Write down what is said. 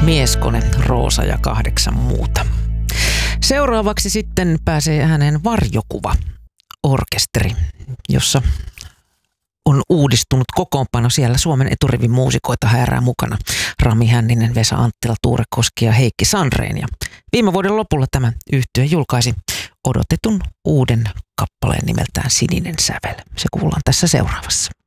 Mieskone, Roosa ja 8 muuta. Seuraavaksi sitten pääsee ääneen Varjokuva orkesteri, jossa on uudistunut kokoonpano. Siellä Suomen eturivin muusikoita häärää mukana. Rami Hänninen, Vesa Anttila, Tuure Koski ja Heikki Sandreen. Ja viime vuoden lopulla tämä yhtye julkaisi odotetun uuden kappaleen nimeltään Sininen sävel. Se kuullaan tässä seuraavassa.